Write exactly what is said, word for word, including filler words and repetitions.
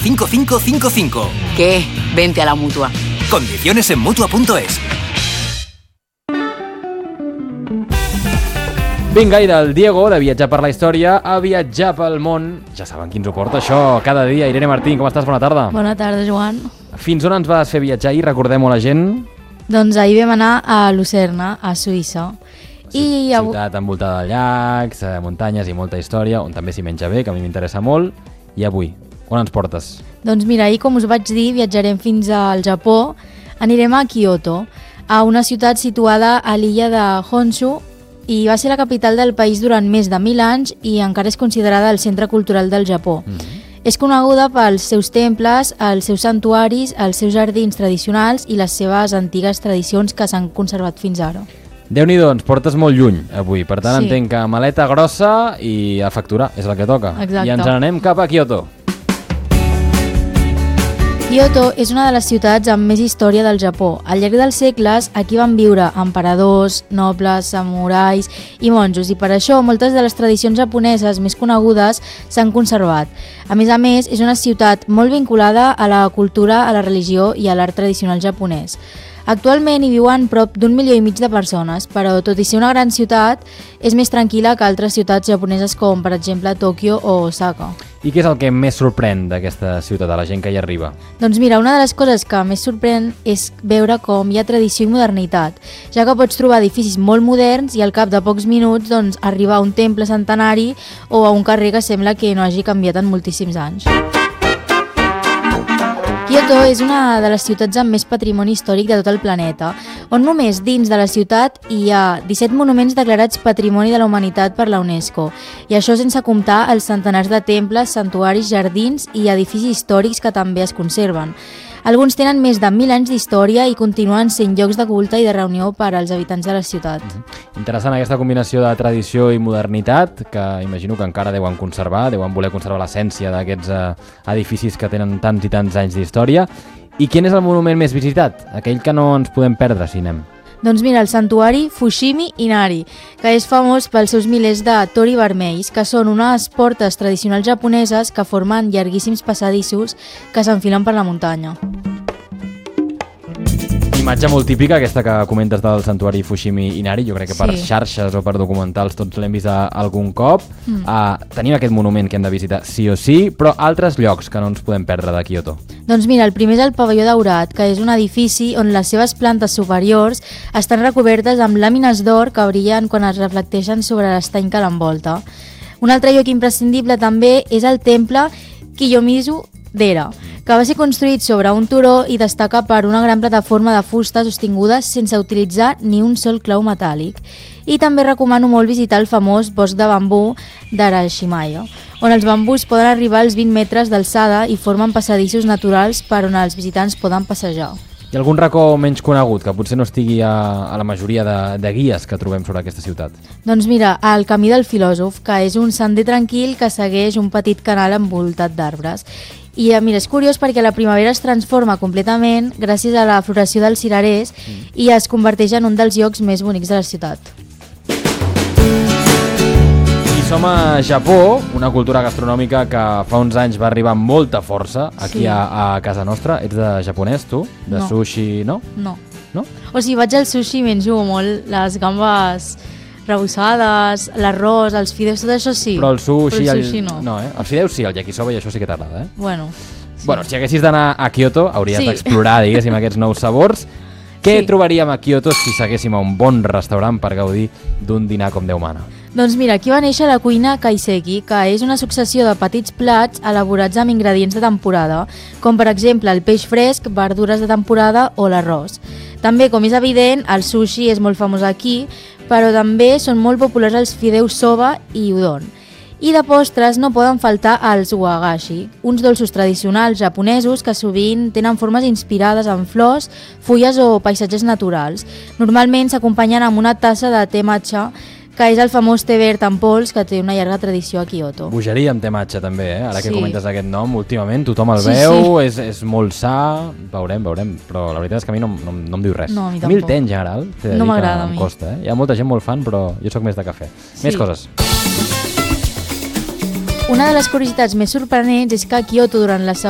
cinco cinco cinco cinco. ¿Qué? Vente a la Mutua. Condiciones en Mutua punto es. Vinga, i del Diego, de viatjar per la història a viatjar pel món. Ja saben qui ens ho porta, això, cada dia. Irene Martín, com estàs? Bona tarda. Bona tarda, Joan. Fins on ens vas fer viatjar ahir? Recordem-ho a la gent. Doncs ahir vam anar a Lucerna, a Suïssa. I av... Ciutat envoltada de llacs, eh, muntanyes i molta història, on també s'hi menja bé, que a mi m'interessa molt. I avui, on ens portes? Doncs mira, ahir, com us vaig dir, viatjarem fins al Japó. Anirem a Kyoto, a una ciutat situada a l'illa de Honshu, i va ser la capital del país durant més de mil anys i encara és considerada el centre cultural del Japó. Mm-hmm. És coneguda pels seus temples, els seus santuaris, els seus jardins tradicionals i les seves antigues tradicions que s'han conservat fins ara. Déu-n'hi-do, ens portes molt lluny avui, per tant Sí. entenc que maleta grossa i a facturar, és el que toca. Exacte. I ens n'anem cap a Kyoto. Kyoto és una de les ciutats amb més història del Japó. Al llarg dels segles, aquí van viure emperadors, nobles, samurais i monjos, i per això moltes de les tradicions japoneses més conegudes s'han conservat. A més a més, és una ciutat molt vinculada a la cultura, a la religió i a l'art tradicional japonès. Actualment hi viuen prop d'un milió i mig de persones, però tot i ser una gran ciutat, és més tranquil·la que altres ciutats japoneses com, per exemple, Tòquio o Osaka. I què és el que més sorprèn d'aquesta ciutat, a la gent que hi arriba? Doncs mira, una de les coses que més sorprèn és veure com hi ha tradició i modernitat, ja que pots trobar edificis molt moderns i al cap de pocs minuts doncs, arribar a un temple centenari o a un carrer que sembla que no hagi canviat en moltíssims anys. Kyoto és una de les ciutats amb més patrimoni històric de tot el planeta, on només dins de la ciutat hi ha disset monuments declarats Patrimoni de la Humanitat per la UNESCO, i això sense comptar els centenars de temples, santuaris, jardins i edificis històrics que també es conserven. Alguns tenen més de mil anys d'història i continuen sent llocs de culte i de reunió per als habitants de la ciutat. Interessant aquesta combinació de tradició i modernitat, que imagino que encara deuen conservar, deuen voler conservar l'essència d'aquests eh, edificis que tenen tants i tants anys d'història. I quin és el monument més visitat? Aquell que no ens podem perdre si anem. Doncs mira, el santuari Fushimi Inari, que és famós pels seus milers de tori vermells, que són unes portes tradicionals japoneses que formen llarguíssims passadissos que s'enfilen per la muntanya. Imatge molt típica, aquesta que comentes del santuari Fushimi Inari, jo crec que per Sí. xarxes o per documentals tots l'hem vist a, algun cop. Mm. Uh, tenim aquest monument que hem de visitar sí o sí, però altres llocs que no ens podem perdre de Kyoto. Doncs mira, el primer és el pavelló daurat, que és un edifici on les seves plantes superiors estan recobertes amb làmines d'or que brillen quan es reflecteixen sobre l'estany que l'envolta. Un altre lloc imprescindible també és el temple Kiyomizu d'Era, que va ser construït sobre un turó i destaca per una gran plataforma de fusta sostinguda sense utilitzar ni un sol clau metàl·lic. I també recomano molt visitar el famós bosc de bambú d'Arashimaya, on els bambús poden arribar als vint metres d'alçada i formen passadissos naturals per on els visitants poden passejar. Hi ha algun racó menys conegut que potser no estigui a, a la majoria de, de guies que trobem sobre aquesta ciutat? Doncs mira, el Camí del Filòsof, que és un sender tranquil que segueix un petit canal envoltat d'arbres. I mira, és curiós perquè la primavera es transforma completament gràcies a la floració dels cirerers mm. i es converteix en un dels llocs més bonics de la ciutat. I som a Japó, una cultura gastronòmica que fa uns anys va arribar amb molta força aquí Sí. a, a casa nostra. Ets de japonès, tu? De No. sushi, no? No. No? O sigui, vaig al sushi i menjo molt les gambes rebossades, l'arròs, els fideus, tot això sí. Però el sushi... Però el sushi no. No, eh? El fideus sí, el yakisoba i això sí que t'agrada, eh? Bueno, Sí. Bueno, si haguessis d'anar a Kyoto, hauries Sí. d'explorar, diguéssim, aquests nous sabors. Què Sí. trobaríem a Kyoto si seguéssim a un bon restaurant per gaudir d'un dinar com Déu mana? Doncs mira, aquí va néixer la cuina kaiseki, que és una successió de petits plats elaborats amb ingredients de temporada, com per exemple el peix fresc, verdures de temporada o l'arròs. També, com és evident, el sushi és molt famós aquí, però també són molt populars els fideus soba i udon. I de postres no poden faltar els wagashi, uns dolços tradicionals japonesos que sovint tenen formes inspirades en flors, fulles o paisatges naturals. Normalment s'acompanyen amb una tassa de te matcha, que és el famós te verd en pols que té una llarga tradició a Kyoto. Bogeria amb te matxa també, eh? Ara que Sí. comentes aquest nom, últimament tothom el Sí, veu, és, és molt sa, veurem, veurem, però la veritat és que a mi no, no, no em diu res. No, a mi a mi el tampoc. té en general, t'he de No dir que m'agrada a em mi. costa, eh? Hi ha molta gent molt fan, però jo sóc més de cafè. Sí. Més coses. Una de les curiositats més sorprenents és que a Kyoto, durant la